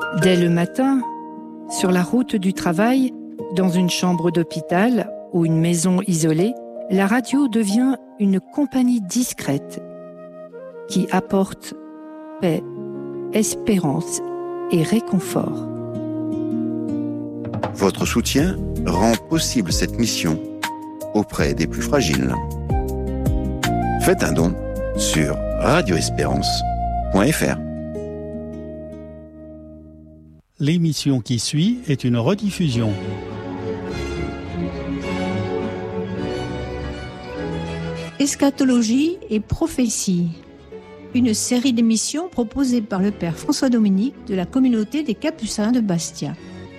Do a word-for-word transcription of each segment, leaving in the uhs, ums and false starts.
Dès le matin, sur la route du travail, dans une chambre d'hôpital ou une maison isolée, la radio devient une compagnie discrète qui apporte paix, espérance et réconfort. Votre soutien rend possible cette mission auprès des plus fragiles. Faites un don sur radio espérance point f r. L'émission qui suit est une rediffusion. Eschatologie et prophétie. Une série d'émissions proposée par le père François Dominique de la communauté des Capucins de Bastia.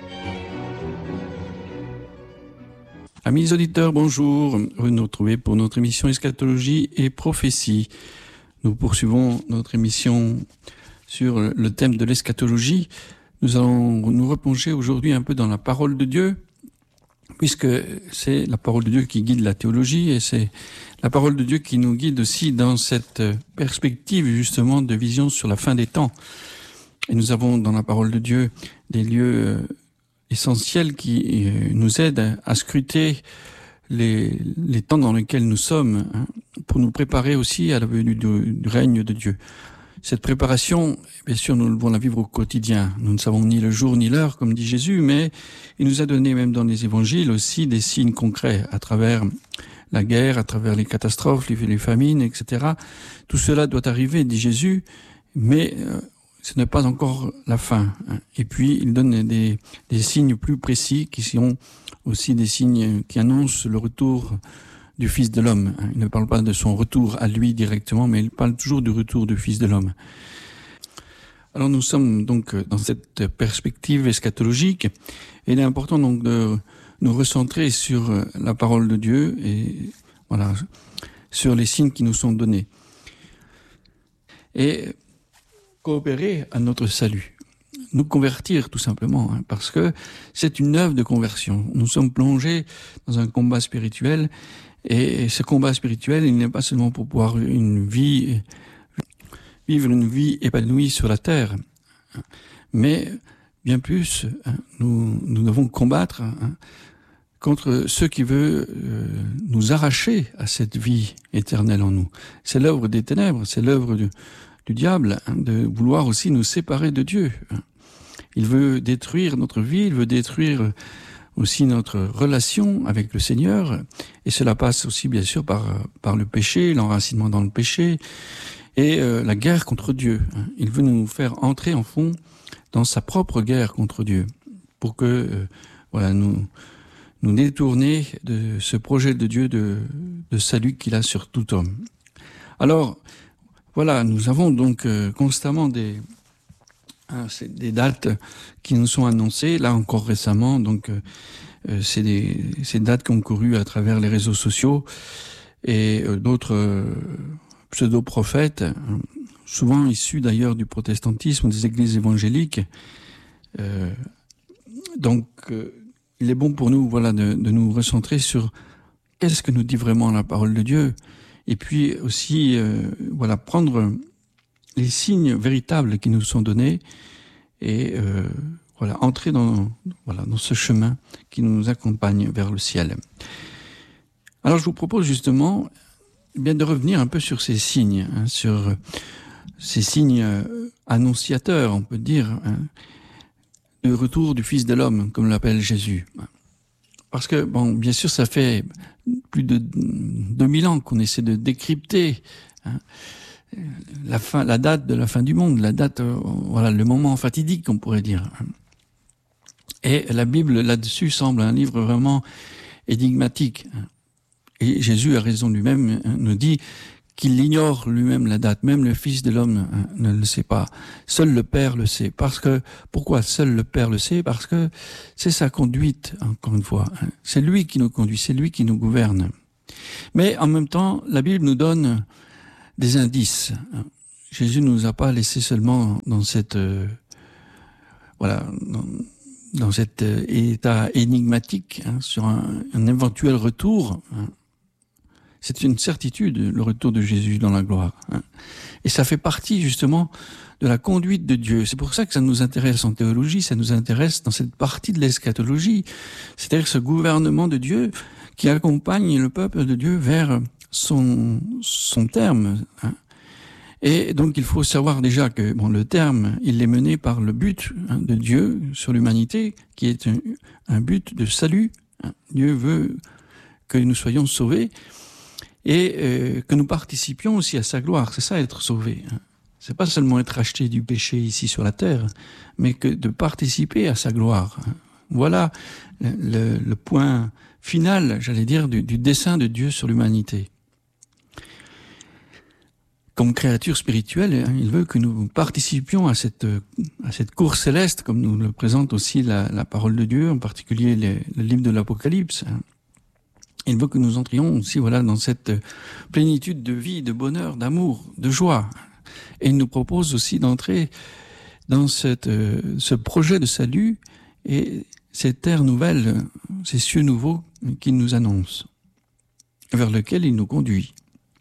Amis auditeurs, bonjour. Heureux de nous retrouver pour notre émission Eschatologie et prophétie. Nous poursuivons notre émission sur le thème de l'eschatologie. Nous allons nous replonger aujourd'hui un peu dans la parole de Dieu, puisque c'est la parole de Dieu qui guide la théologie et c'est la parole de Dieu qui nous guide aussi dans cette perspective justement de vision sur la fin des temps. Et nous avons dans la parole de Dieu des lieux essentiels qui nous aident à scruter les, les temps dans lesquels nous sommes, hein, pour nous préparer aussi à la venue du, du règne de Dieu. Cette préparation, bien sûr, nous devons la vivre au quotidien. Nous ne savons ni le jour ni l'heure, comme dit Jésus, mais il nous a donné, même dans les évangiles, aussi des signes concrets à travers la guerre, à travers les catastrophes, les, les famines, et cetera. Tout cela doit arriver, dit Jésus, mais euh, ce n'est pas encore la fin. Et puis, il donne des, des signes plus précis qui sont aussi des signes qui annoncent le retour du Fils de l'homme. Il ne parle pas de son retour à lui directement, mais il parle toujours du retour du Fils de l'homme. Alors nous sommes donc dans cette perspective eschatologique, et il est important donc de nous recentrer sur la parole de Dieu et voilà, sur les signes qui nous sont donnés. Et coopérer à notre salut. Nous convertir tout simplement, hein, parce que c'est une œuvre de conversion. Nous sommes plongés dans un combat spirituel. Et ce combat spirituel, il n'est pas seulement pour pouvoir une vie, vivre une vie épanouie sur la terre, mais bien plus, nous, nous devons combattre contre ceux qui veulent nous arracher à cette vie éternelle en nous. C'est l'œuvre des ténèbres, c'est l'œuvre du, du diable, de vouloir aussi nous séparer de Dieu. Il veut détruire notre vie, il veut détruire aussi notre relation avec le Seigneur, et cela passe aussi bien sûr par par le péché, l'enracinement dans le péché et euh, la guerre contre Dieu. Il veut nous faire entrer en fond dans sa propre guerre contre Dieu pour que euh, voilà nous nous détourner de ce projet de Dieu de de salut qu'il a sur tout homme. Alors voilà, nous avons donc euh, constamment des Hein, c'est des dates qui nous sont annoncées, là encore récemment, donc euh, c'est des ces dates qui ont couru à travers les réseaux sociaux et euh, d'autres euh, pseudo-prophètes, hein, souvent issus d'ailleurs du protestantisme, des églises évangéliques. Euh, donc euh, il est bon pour nous, voilà, de, de nous recentrer sur qu'est-ce que nous dit vraiment la parole de Dieu, et puis aussi, euh, voilà, prendre les signes véritables qui nous sont donnés et euh, voilà, entrer dans voilà dans ce chemin qui nous accompagne vers le ciel. Alors je vous propose justement eh bien de revenir un peu sur ces signes, hein, sur ces signes euh, annonciateurs, on peut dire, hein, du retour du Fils de l'homme, comme l'appelle Jésus. Parce que bon, bien sûr, ça fait plus de deux mille ans qu'on essaie de décrypter, hein, la fin, la date de la fin du monde, la date, euh, voilà, le moment fatidique, on pourrait dire. Et la Bible, là-dessus, semble un livre vraiment énigmatique. Et Jésus a raison lui-même, nous dit qu'il ignore lui-même la date. Même le Fils de l'homme ne le sait pas. Seul le Père le sait. Parce que, pourquoi seul le Père le sait? Parce que c'est sa conduite, encore une fois. C'est lui qui nous conduit, c'est lui qui nous gouverne. Mais en même temps, la Bible nous donne des indices. Jésus ne nous a pas laissé seulement dans cette, euh, voilà, dans, dans cet état énigmatique, hein, sur un, un éventuel retour. Hein. C'est une certitude, le retour de Jésus dans la gloire. Hein. Et ça fait partie justement de la conduite de Dieu. C'est pour ça que ça nous intéresse en théologie, ça nous intéresse dans cette partie de l'eschatologie, c'est-à-dire ce gouvernement de Dieu qui accompagne le peuple de Dieu vers son, son terme. Hein. Et donc il faut savoir déjà que bon, le terme, il est mené par le but hein, de Dieu sur l'humanité, qui est un, un but de salut. Hein. Dieu veut que nous soyons sauvés et euh, que nous participions aussi à sa gloire. C'est ça, être sauvé. Hein. C'est pas seulement être racheté du péché ici sur la terre, mais que de participer à sa gloire. Hein. Voilà le, le, le point final, j'allais dire, du, du dessein de Dieu sur l'humanité. Comme créature spirituelle, hein, il veut que nous participions à cette, à cette course céleste, comme nous le présente aussi la, la parole de Dieu, en particulier les, le livre de l'Apocalypse. Hein. Il veut que nous entrions aussi, voilà, dans cette plénitude de vie, de bonheur, d'amour, de joie. Et il nous propose aussi d'entrer dans cette, euh, ce projet de salut et cette terre nouvelle, ces cieux nouveaux qu'il nous annonce, vers lequel il nous conduit.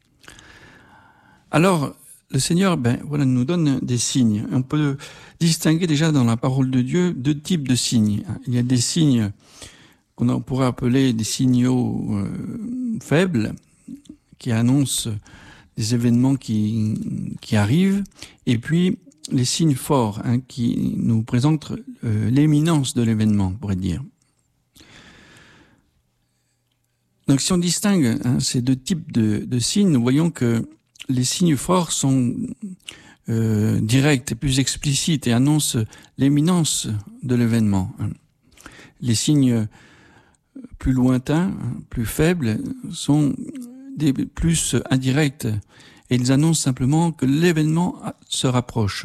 Alors, le Seigneur, ben, voilà, nous donne des signes. On peut distinguer déjà dans la parole de Dieu deux types de signes. Il y a des signes qu'on pourrait appeler des signaux euh, faibles, qui annoncent des événements qui, qui arrivent, et puis les signes forts, hein, qui nous présentent euh, l'éminence de l'événement, on pourrait dire. Donc si on distingue hein, ces deux types de, de signes, nous voyons que les signes forts sont euh, directs et plus explicites et annoncent l'éminence de l'événement. Les signes plus lointains, plus faibles, sont des plus indirects et ils annoncent simplement que l'événement se rapproche.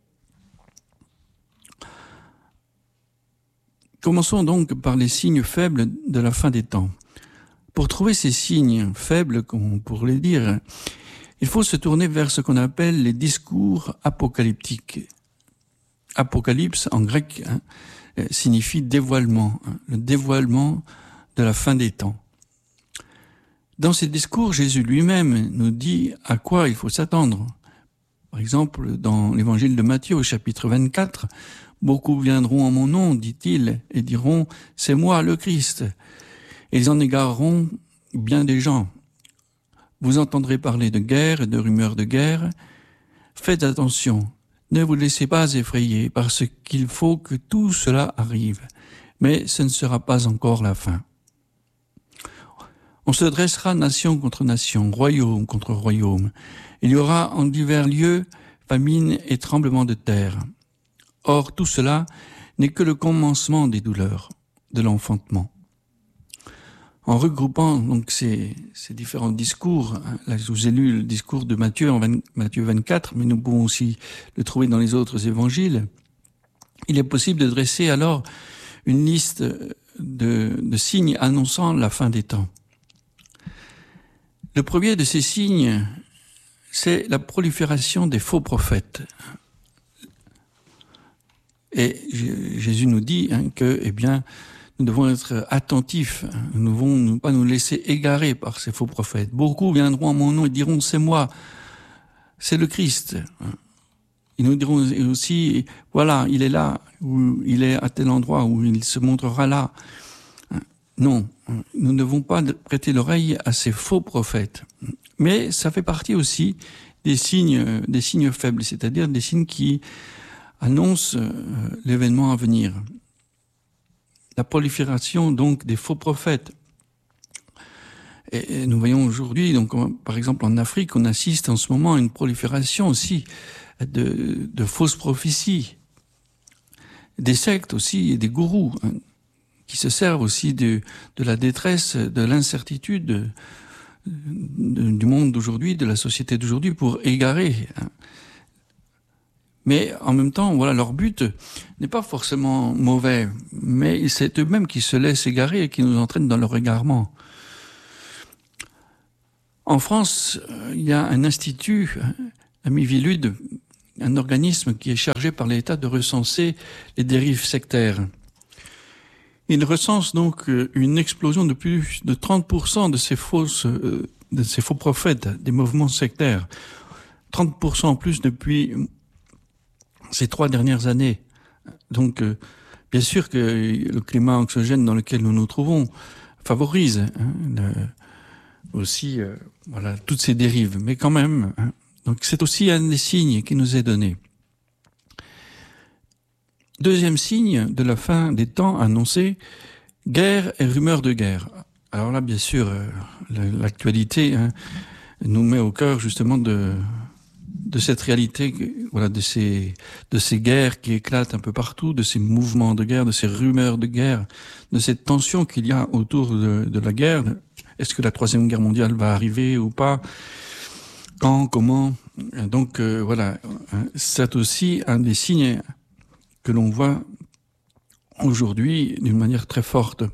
Commençons donc par les signes faibles de la fin des temps. Pour trouver ces signes faibles, comme on pourrait dire, il faut se tourner vers ce qu'on appelle les discours apocalyptiques. Apocalypse, en grec, hein, signifie dévoilement, hein, le dévoilement de la fin des temps. Dans ces discours, Jésus lui-même nous dit à quoi il faut s'attendre. Par exemple, dans l'évangile de Matthieu, au chapitre vingt-quatre, « Beaucoup viendront en mon nom, dit-il, et diront, c'est moi le Christ. Et ils en égareront bien des gens. Vous entendrez parler de guerre et de rumeurs de guerre. Faites attention, ne vous laissez pas effrayer, parce qu'il faut que tout cela arrive. Mais ce ne sera pas encore la fin. On se dressera nation contre nation, royaume contre royaume. Il y aura en divers lieux famine et tremblement de terre. Or, tout cela n'est que le commencement des douleurs, de l'enfantement. » En regroupant donc ces, ces différents discours, hein, là je vous ai lu le discours de Matthieu en vingt, Matthieu vingt-quatre, mais nous pouvons aussi le trouver dans les autres évangiles, il est possible de dresser alors une liste de, de signes annonçant la fin des temps. Le premier de ces signes, c'est la prolifération des faux prophètes. Et Jésus nous dit hein, que, eh bien, nous devons être attentifs, nous ne devons ne pas nous laisser égarer par ces faux prophètes. Beaucoup viendront en mon nom et diront, c'est moi, c'est le Christ. Ils nous diront aussi, voilà, il est là, ou il est à tel endroit, où il se montrera là. Non, nous ne devons pas prêter l'oreille à ces faux prophètes. Mais ça fait partie aussi des signes, des signes faibles, c'est-à-dire des signes qui annoncent l'événement à venir. La prolifération donc des faux prophètes. Et nous voyons aujourd'hui, donc par exemple en Afrique, on assiste en ce moment à une prolifération aussi de, de fausses prophéties, des sectes aussi et des gourous hein, qui se servent aussi de, de la détresse, de l'incertitude de, de, du monde d'aujourd'hui, de la société d'aujourd'hui pour égarer. Hein. Mais en même temps, voilà, leur but n'est pas forcément mauvais, mais c'est eux-mêmes qui se laissent égarer et qui nous entraînent dans leur égarement. En France, il y a un institut, Amivilude, un organisme qui est chargé par l'État de recenser les dérives sectaires. Il recense donc une explosion de plus de trente pour cent de ces fausses de ces faux prophètes, des mouvements sectaires. trente pour cent en plus depuis ces trois dernières années. Donc, euh, bien sûr que le climat anxiogène dans lequel nous nous trouvons favorise hein, le, aussi euh, voilà, toutes ces dérives. Mais quand même, hein, donc c'est aussi un des signes qui nous est donné. Deuxième signe de la fin des temps annoncé, guerre et rumeurs de guerre. Alors là, bien sûr, euh, l'actualité hein, nous met au cœur justement de... de cette réalité, voilà, de ces, de ces guerres qui éclatent un peu partout, de ces mouvements de guerre, de ces rumeurs de guerre, de cette tension qu'il y a autour de, de la guerre. Est-ce que la troisième guerre mondiale va arriver ou pas? Quand, comment? Donc euh, voilà, c'est aussi un des signes que l'on voit aujourd'hui d'une manière très forte.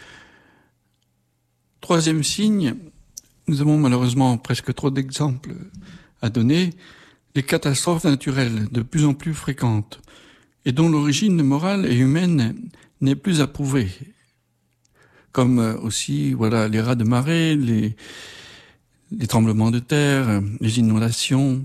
Troisième signe, nous avons malheureusement presque trop d'exemples à donner, les catastrophes naturelles de plus en plus fréquentes et dont l'origine morale et humaine n'est plus à prouver. Comme aussi, voilà, les raz de marée, les, les tremblements de terre, les inondations.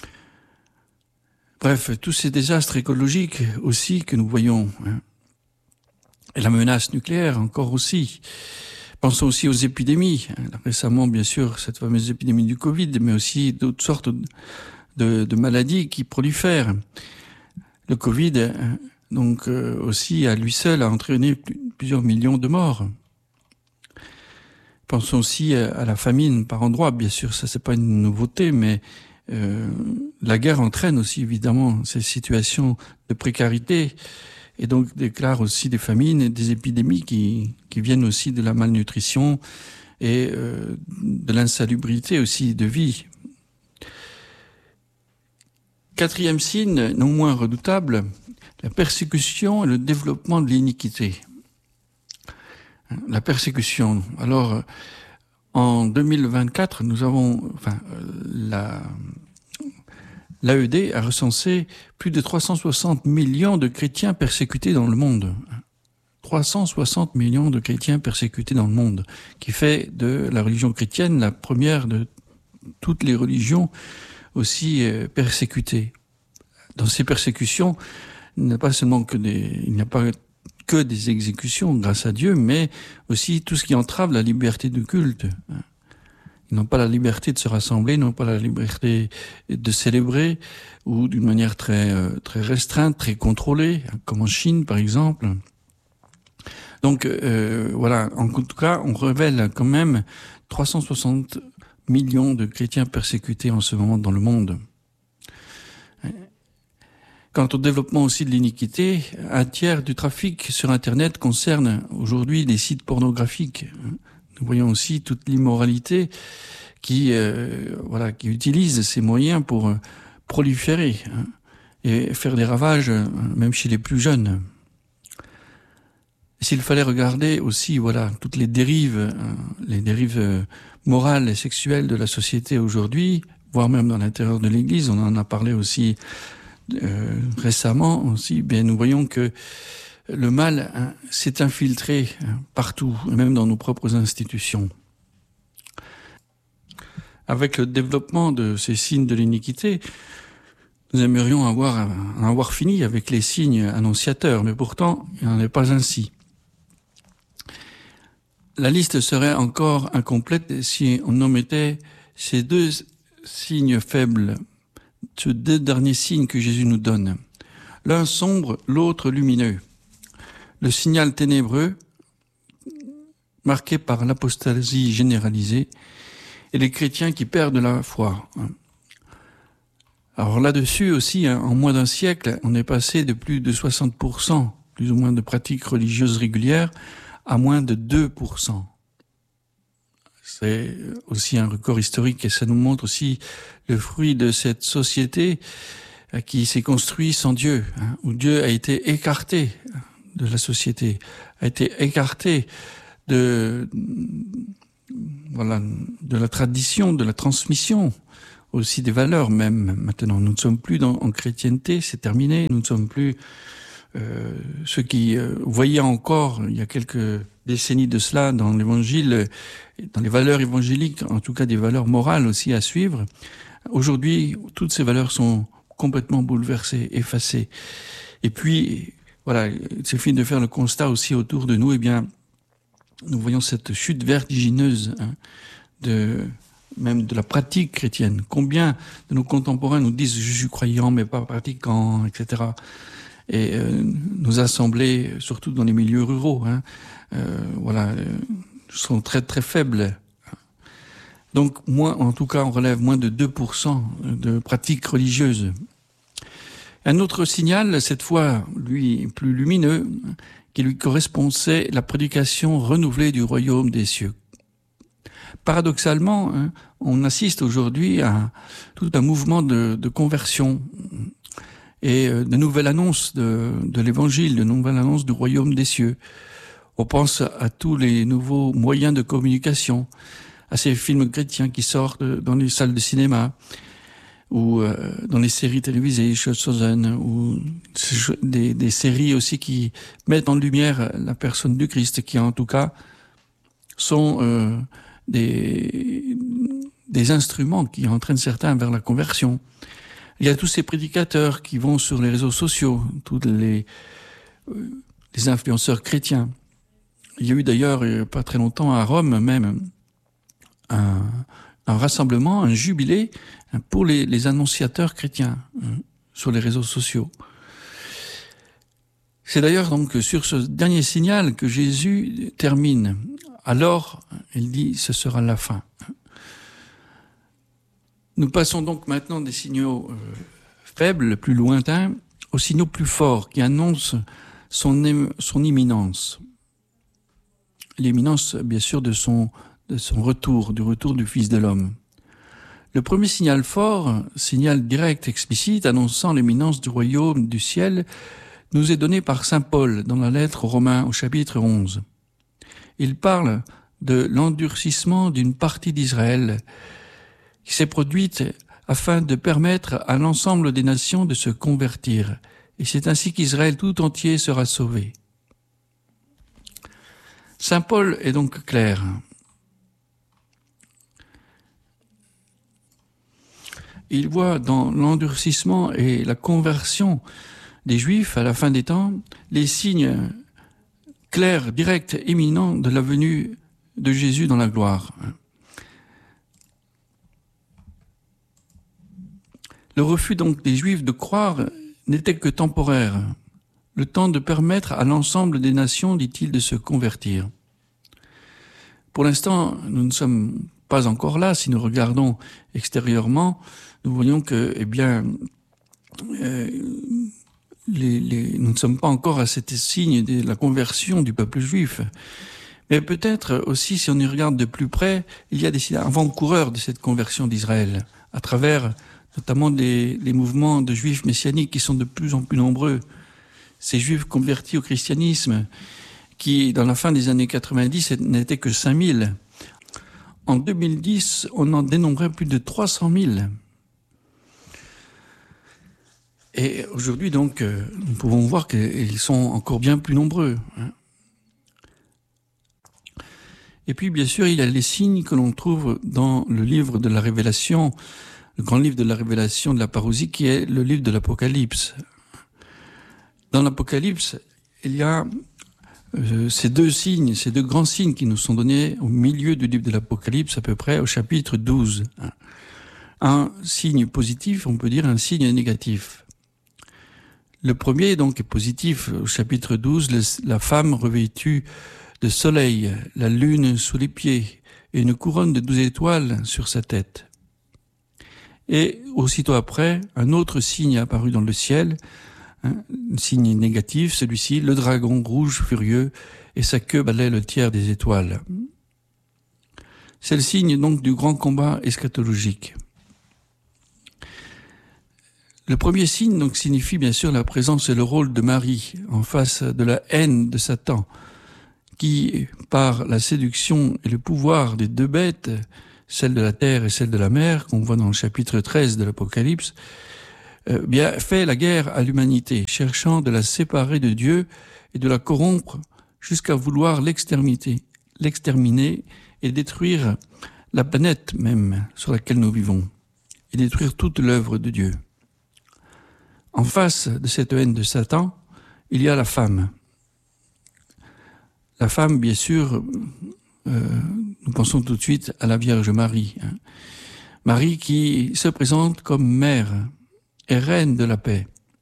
Bref, tous ces désastres écologiques aussi que nous voyons. Hein. Et la menace nucléaire encore aussi. Pensons aussi aux épidémies. Récemment, bien sûr, cette fameuse épidémie du Covid, mais aussi d'autres sortes de, de maladies qui prolifèrent. Le Covid, donc, euh, aussi, à lui seul, a entraîné plusieurs millions de morts. Pensons aussi à la famine par endroits. Bien sûr, ça, c'est pas une nouveauté, mais euh, la guerre entraîne aussi, évidemment, ces situations de précarité. Et donc déclare aussi des famines et des épidémies qui, qui viennent aussi de la malnutrition et euh, de l'insalubrité aussi de vie. Quatrième signe, non moins redoutable, la persécution et le développement de l'iniquité. La persécution. Alors, en deux mille vingt-quatre, nous avons, enfin, la... l'A E D a recensé plus de trois cent soixante millions de chrétiens persécutés dans le monde. trois cent soixante millions de chrétiens persécutés dans le monde, qui fait de la religion chrétienne la première de toutes les religions aussi euh, persécutées. Dans ces persécutions, il n'y a pas seulement que des, il n'y a pas que des exécutions, grâce à Dieu, mais aussi tout ce qui entrave la liberté de culte. Ils n'ont pas la liberté de se rassembler, ils n'ont pas la liberté de célébrer, ou d'une manière très euh, très restreinte, très contrôlée, comme en Chine par exemple. Donc euh, voilà, en tout cas, on révèle quand même trois cent soixante millions de chrétiens persécutés en ce moment dans le monde. Quant au développement aussi de l'iniquité, un tiers du trafic sur Internet concerne aujourd'hui les sites pornographiques. Nous voyons aussi toute l'immoralité qui, euh, voilà, qui utilise ces moyens pour euh, proliférer hein, et faire des ravages, euh, même chez les plus jeunes. S'il fallait regarder aussi, voilà, toutes les dérives, euh, les dérives euh, morales et sexuelles de la société aujourd'hui, voire même dans l'intérieur de l'Église, on en a parlé aussi euh, récemment aussi. Bien, nous voyons que le mal hein, s'est infiltré hein, partout, même dans nos propres institutions. Avec le développement de ces signes de l'iniquité, nous aimerions avoir, en avoir fini avec les signes annonciateurs, mais pourtant, il n'en est pas ainsi. La liste serait encore incomplète si on omettait ces deux signes faibles, ces deux derniers signes que Jésus nous donne. L'un sombre, l'autre lumineux. Le signal ténébreux, marqué par l'apostasie généralisée, et les chrétiens qui perdent la foi. Alors là-dessus aussi, en moins d'un siècle, on est passé de plus de soixante pour cent, plus ou moins de pratiques religieuses régulières, à moins de deux pour cent. C'est aussi un record historique et ça nous montre aussi le fruit de cette société qui s'est construite sans Dieu, hein, où Dieu a été écarté de la société, a été écarté de, voilà, de la tradition, de la transmission, aussi des valeurs même. Maintenant, nous ne sommes plus dans, en chrétienté, c'est terminé. Nous ne sommes plus euh, ceux qui euh, voyaient encore, il y a quelques décennies de cela dans l'évangile, dans les valeurs évangéliques, en tout cas des valeurs morales aussi à suivre. Aujourd'hui, toutes ces valeurs sont complètement bouleversées, effacées. Et puis, voilà, il suffit de faire le constat aussi autour de nous, eh bien, nous voyons cette chute vertigineuse hein, de même de la pratique chrétienne. Combien de nos contemporains nous disent « je suis croyant mais pas pratiquant », et cetera. Et euh, nos assemblées, surtout dans les milieux ruraux, hein, euh, voilà, euh, sont très très faibles. Donc, moins, en tout cas, on relève moins de deux pour cent de pratiques religieuses. Un autre signal, cette fois, lui, plus lumineux, qui lui correspond, c'est la prédication renouvelée du royaume des cieux. Paradoxalement, hein, on assiste aujourd'hui à tout un mouvement de, de conversion et de nouvelles annonces de, de l'évangile, de nouvelles annonces du royaume des cieux. On pense à tous les nouveaux moyens de communication, à ces films chrétiens qui sortent dans les salles de cinéma, ou euh, dans les séries télévisées, Chosen, ou des, des séries aussi qui mettent en lumière la personne du Christ, qui en tout cas sont euh, des, des instruments qui entraînent certains vers la conversion. Il y a tous ces prédicateurs qui vont sur les réseaux sociaux, tous les, euh, les influenceurs chrétiens. Il y a eu d'ailleurs, euh, pas très longtemps, à Rome même, un, un rassemblement, un jubilé pour les, les annonciateurs chrétiens hein, sur les réseaux sociaux. C'est d'ailleurs donc sur ce dernier signal que Jésus termine. Alors, il dit, ce sera la fin. Nous passons donc maintenant des signaux euh, faibles, plus lointains, aux signaux plus forts qui annoncent son, son imminence. L'imminence, bien sûr, de son, de son retour, du retour du Fils de l'homme. Le premier signal fort, signal direct, explicite, annonçant l'imminence du royaume du ciel, nous est donné par saint Paul dans la lettre aux Romains au chapitre onze. Il parle de l'endurcissement d'une partie d'Israël qui s'est produite afin de permettre à l'ensemble des nations de se convertir. Et c'est ainsi qu'Israël tout entier sera sauvé. Saint Paul est donc clair. Il voit dans l'endurcissement et la conversion des Juifs à la fin des temps les signes clairs, directs, éminents de la venue de Jésus dans la gloire. Le refus donc des Juifs de croire n'était que temporaire, le temps de permettre à l'ensemble des nations, dit-il, de se convertir. Pour l'instant, nous ne sommes pas encore là. Si nous regardons extérieurement, nous voyons que, eh bien, euh, les, les, nous ne sommes pas encore à cet signe de la conversion du peuple juif. Mais peut-être aussi, si on y regarde de plus près, il y a des avant-coureurs de cette conversion d'Israël, à travers notamment les, les mouvements de juifs messianiques qui sont de plus en plus nombreux. Ces juifs convertis au christianisme, qui, dans la fin des années quatre-vingt-dix, n'étaient que cinq mille. En deux mille dix, on en dénombrait plus de trois cent mille. Et aujourd'hui, donc, nous pouvons voir qu'ils sont encore bien plus nombreux. Et puis, bien sûr, il y a les signes que l'on trouve dans le livre de la Révélation, le grand livre de la Révélation de la parousie, qui est le livre de l'Apocalypse. Dans l'Apocalypse, il y a euh, ces deux signes, ces deux grands signes qui nous sont donnés au milieu du livre de l'Apocalypse, à peu près au chapitre douze. Un signe positif, on peut dire un signe négatif. Le premier, donc, est positif. Au chapitre douze, le, la femme revêtue de soleil, la lune sous les pieds et une couronne de douze étoiles sur sa tête. Et aussitôt après, un autre signe apparu dans le ciel, hein, un signe négatif, celui-ci, le dragon rouge furieux, et sa queue balait le tiers des étoiles. C'est le signe donc du grand combat eschatologique. Le premier signe donc signifie bien sûr la présence et le rôle de Marie en face de la haine de Satan, qui, par la séduction et le pouvoir des deux bêtes, celle de la terre et celle de la mer, qu'on voit dans le chapitre treize de l'Apocalypse, euh, bien fait la guerre à l'humanité, cherchant de la séparer de Dieu et de la corrompre jusqu'à vouloir l'exterminer, l'exterminer et détruire la planète même sur laquelle nous vivons, et détruire toute l'œuvre de Dieu. En face de cette haine de Satan, il y a la femme. La femme, bien sûr, euh, nous pensons tout de suite à la Vierge Marie. Hein. Marie qui se présente comme mère et reine de la paix.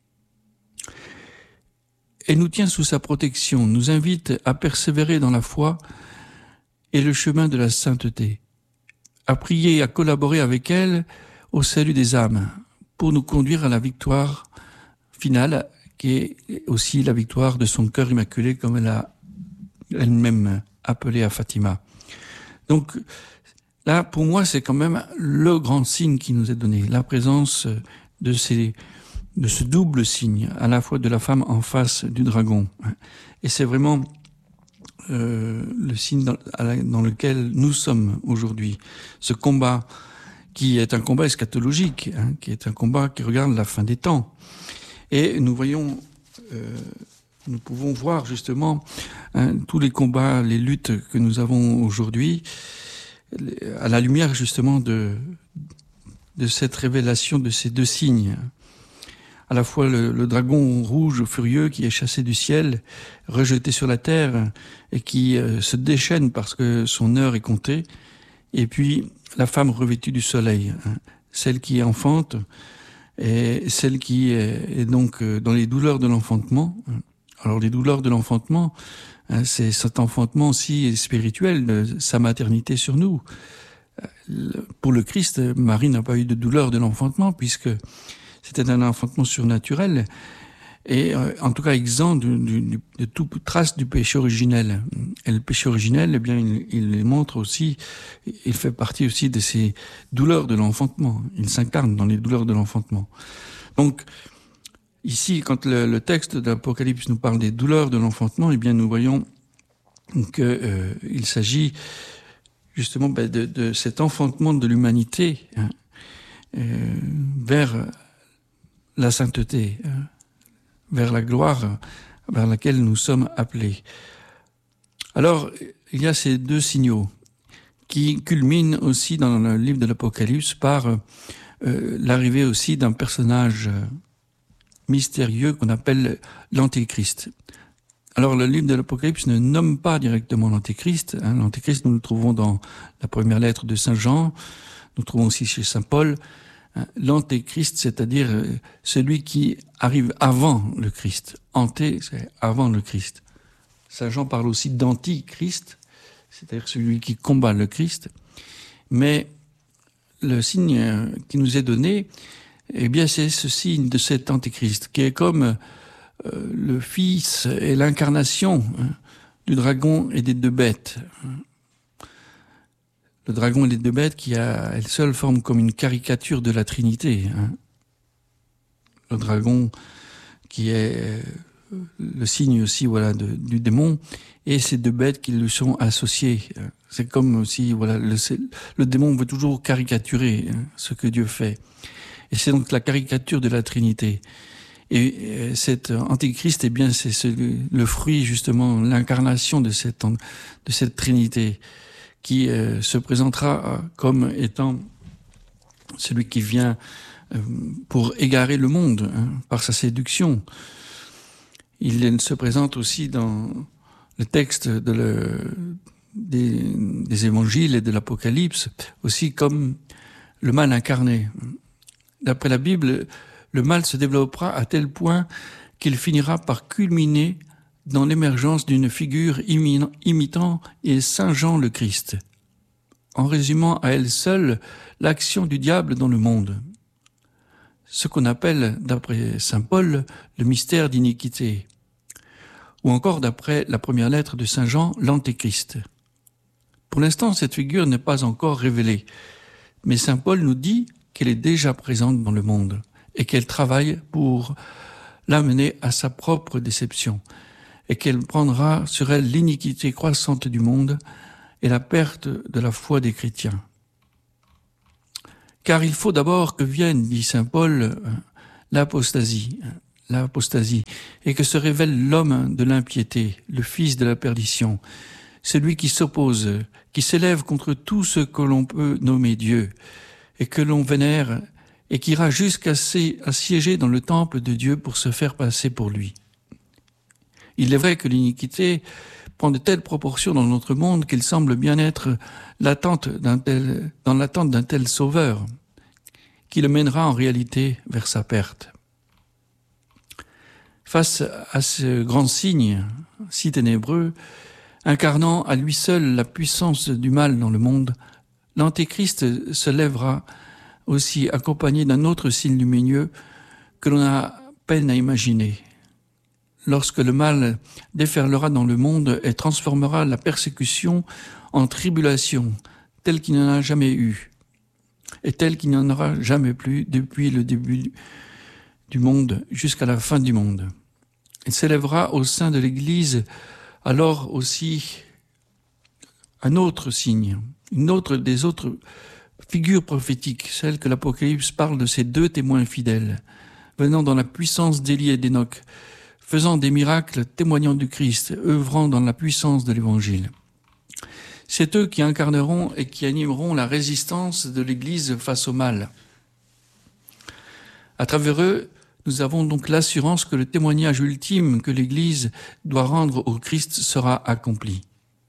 Elle nous tient sous sa protection, nous invite à persévérer dans la foi et le chemin de la sainteté, à prier et à collaborer avec elle au salut des âmes, pour nous conduire à la victoire finale, qui est aussi la victoire de son cœur immaculé, comme elle a elle-même appelé à Fatima. Donc là, pour moi, c'est quand même le grand signe qui nous est donné, la présence de ces de ce double signe, à la fois de la femme en face du dragon. Et c'est vraiment euh, le signe dans, dans lequel nous sommes aujourd'hui. Ce combat qui est un combat eschatologique, hein, qui est un combat qui regarde la fin des temps. Et nous voyons, euh, nous pouvons voir justement hein, tous les combats, les luttes que nous avons aujourd'hui, à la lumière justement de, de cette révélation de ces deux signes. À la fois le, le dragon rouge furieux qui est chassé du ciel, rejeté sur la terre et qui euh, se déchaîne parce que son heure est comptée, et puis la femme revêtue du soleil, hein, celle qui enfante et celle qui est, est donc dans les douleurs de l'enfantement. Alors les douleurs de l'enfantement, hein, c'est cet enfantement aussi spirituel de sa maternité sur nous. Pour le Christ, Marie n'a pas eu de douleur de l'enfantement puisque c'était un enfantement surnaturel et euh, en tout cas exempt de, de, de toute trace du péché originel. Et le péché originel, eh bien, il, il montre aussi, il fait partie aussi de ces douleurs de l'enfantement. Il s'incarne dans les douleurs de l'enfantement. Donc, ici, quand le, le texte de l'Apocalypse nous parle des douleurs de l'enfantement, eh bien, nous voyons que euh, il s'agit justement ben, de, de cet enfantement de l'humanité hein, euh, vers la sainteté, hein, vers la gloire vers laquelle nous sommes appelés. Alors, il y a ces deux signaux qui culminent aussi dans le livre de l'Apocalypse par euh, l'arrivée aussi d'un personnage mystérieux qu'on appelle l'Antéchrist. Alors, le livre de l'Apocalypse ne nomme pas directement l'Antéchrist. Hein. L'Antéchrist, nous le trouvons dans la première lettre de Saint Jean, nous le trouvons aussi chez Saint Paul. L'antéchrist, c'est-à-dire celui qui arrive avant le Christ. Anté, c'est avant le Christ. Saint Jean parle aussi d'antichrist, c'est-à-dire celui qui combat le Christ. Mais le signe qui nous est donné, eh bien, c'est ce signe de cet antéchrist, qui est comme euh, le fils et l'incarnation hein, du dragon et des deux bêtes. Le dragon et les deux bêtes qui, à elle seule, forment comme une caricature de la Trinité. Hein. Le dragon qui est le signe aussi voilà, de, du démon, et ces deux bêtes qui lui sont associées. C'est comme si voilà, le, le démon veut toujours caricaturer hein, ce que Dieu fait. Et c'est donc la caricature de la Trinité. Et, et cet antéchrist, eh bien, c'est ce, le fruit, justement, l'incarnation de cette, de cette Trinité, qui euh, se présentera euh, comme étant celui qui vient euh, pour égarer le monde hein, par sa séduction. Il se présente aussi dans le texte de le, des, des évangiles et de l'Apocalypse aussi comme le mal incarné. D'après la Bible, le mal se développera à tel point qu'il finira par culminer dans l'émergence d'une figure imitant et singeant le Christ, en résumant à elle seule l'action du diable dans le monde. Ce qu'on appelle, d'après saint Paul, le mystère d'iniquité, ou encore d'après la première lettre de saint Jean, l'antéchrist. Pour l'instant, cette figure n'est pas encore révélée, mais saint Paul nous dit qu'elle est déjà présente dans le monde et qu'elle travaille pour l'amener à sa propre déception, et qu'elle prendra sur elle l'iniquité croissante du monde et la perte de la foi des chrétiens. Car il faut d'abord que vienne, dit saint Paul, l'apostasie, l'apostasie, et que se révèle l'homme de l'impiété, le fils de la perdition, celui qui s'oppose, qui s'élève contre tout ce que l'on peut nommer Dieu, et que l'on vénère, et qui ira jusqu'à siéger dans le temple de Dieu pour se faire passer pour lui. Il est vrai que l'iniquité prend de telles proportions dans notre monde qu'il semble bien être l'attente d'un tel, dans l'attente d'un tel sauveur, qui le mènera en réalité vers sa perte. Face à ce grand signe si ténébreux, incarnant à lui seul la puissance du mal dans le monde, l'Antéchrist se lèvera aussi accompagné d'un autre signe lumineux que l'on a peine à imaginer. Lorsque le mal déferlera dans le monde et transformera la persécution en tribulation, telle qu'il n'y en a jamais eu, et telle qu'il n'y en aura jamais plus depuis le début du monde jusqu'à la fin du monde. Il s'élèvera au sein de l'Église alors aussi un autre signe, une autre des autres figures prophétiques, celle que l'Apocalypse parle de ces deux témoins fidèles, venant dans la puissance d'Élie et d'Énoch, faisant des miracles, témoignant du Christ, œuvrant dans la puissance de l'Évangile. C'est eux qui incarneront et qui animeront la résistance de l'Église face au mal. À travers eux, nous avons donc l'assurance que le témoignage ultime que l'Église doit rendre au Christ sera accompli.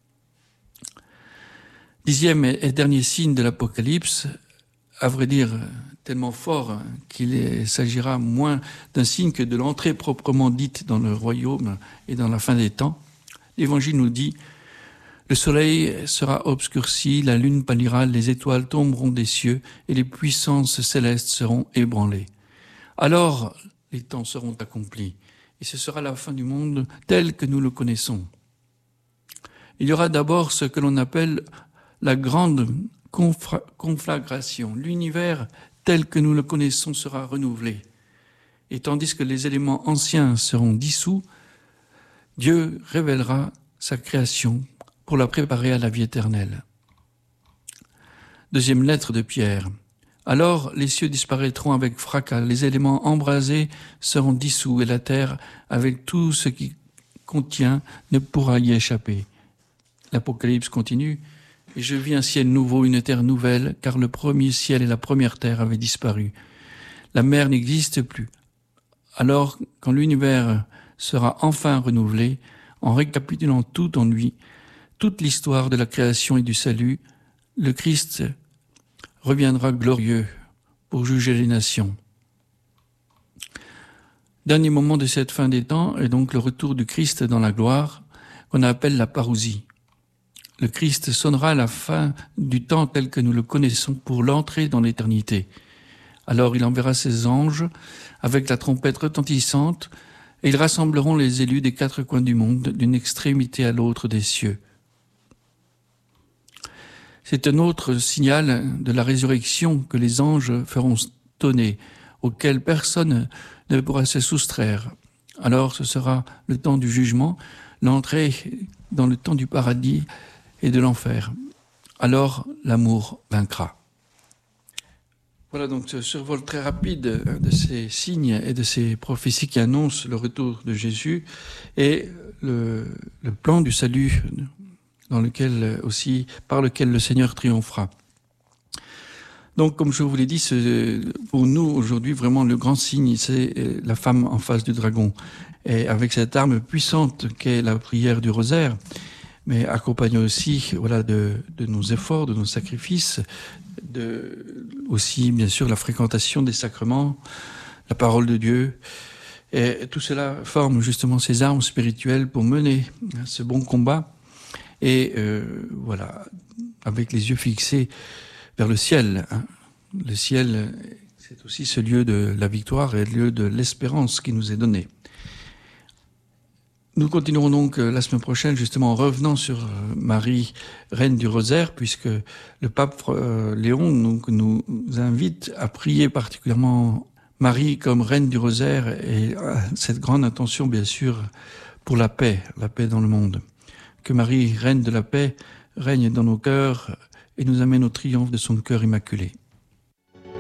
Dixième et dernier signe de l'Apocalypse, à vrai dire tellement fort qu'il s'agira moins d'un signe que de l'entrée proprement dite dans le royaume et dans la fin des temps, l'Évangile nous dit « Le soleil sera obscurci, la lune pâlira, les étoiles tomberont des cieux et les puissances célestes seront ébranlées. Alors les temps seront accomplis et ce sera la fin du monde tel que nous le connaissons. Il y aura d'abord ce que l'on appelle la grande confra- conflagration. L'univers tel que nous le connaissons sera renouvelé. Et tandis que les éléments anciens seront dissous, Dieu révélera sa création pour la préparer à la vie éternelle. » Deuxième lettre de Pierre. « Alors les cieux disparaîtront avec fracas, les éléments embrasés seront dissous et la terre, avec tout ce qui contient, ne pourra y échapper. » L'Apocalypse continue. « Et je vis un ciel nouveau, une terre nouvelle, car le premier ciel et la première terre avaient disparu. La mer n'existe plus. Alors, quand l'univers sera enfin renouvelé, en récapitulant tout en lui, toute l'histoire de la création et du salut, le Christ reviendra glorieux pour juger les nations. » Dernier moment de cette fin des temps est donc le retour du Christ dans la gloire, qu'on appelle la parousie. Le Christ sonnera à la fin du temps tel que nous le connaissons pour l'entrée dans l'éternité. Alors il enverra ses anges avec la trompette retentissante et ils rassembleront les élus des quatre coins du monde, d'une extrémité à l'autre des cieux. C'est un autre signal de la résurrection que les anges feront tonner, auquel personne ne pourra se soustraire. Alors ce sera le temps du jugement, l'entrée dans le temps du paradis et de l'enfer. Alors l'amour vaincra. Voilà donc ce survol très rapide de ces signes et de ces prophéties qui annoncent le retour de Jésus et le, le plan du salut dans lequel aussi, par lequel le Seigneur triomphera. Donc, comme je vous l'ai dit, c'est, pour nous aujourd'hui vraiment le grand signe, c'est la femme en face du dragon, et avec cette arme puissante qu'est la prière du rosaire, mais accompagnée aussi, voilà, de, de nos efforts, de nos sacrifices, de aussi bien sûr la fréquentation des sacrements, la parole de Dieu, et tout cela forme justement ces armes spirituelles pour mener ce bon combat. Et euh, voilà, avec les yeux fixés vers le ciel. Hein. Le ciel, c'est aussi ce lieu de la victoire et le lieu de l'espérance qui nous est donné. Nous continuerons donc la semaine prochaine justement en revenant sur Marie, reine du rosaire, puisque le pape euh, Léon donc, nous invite à prier particulièrement Marie comme reine du rosaire et à cette grande intention bien sûr pour la paix, la paix dans le monde. Que Marie, reine de la paix, règne dans nos cœurs et nous amène au triomphe de son cœur immaculé.